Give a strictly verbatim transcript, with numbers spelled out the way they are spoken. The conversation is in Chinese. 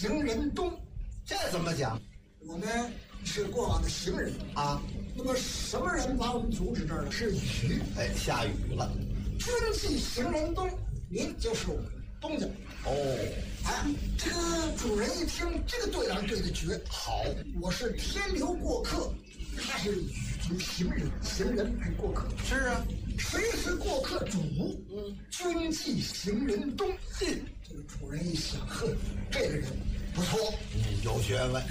行人东。 这怎么讲？ 我们是过往的行人啊， 那么什么人把我们阻止这儿了？是雨。 哎，下雨了。 君既行人东，您就是我们东家。 哦， 哎，这个主人一听这个对联对的绝， 好， 我是天流过客，他是雨中行人，行人配过客。 是啊， 谁是过客主？嗯，君既行人东。哼，这个主人一想，呵，这个人不错， 嗯，有学问。